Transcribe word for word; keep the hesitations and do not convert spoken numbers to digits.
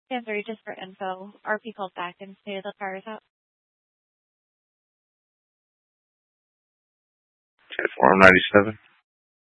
Yeah, sorry, just for info. R P called back and stated the power is out. Okay, four ninety-seven.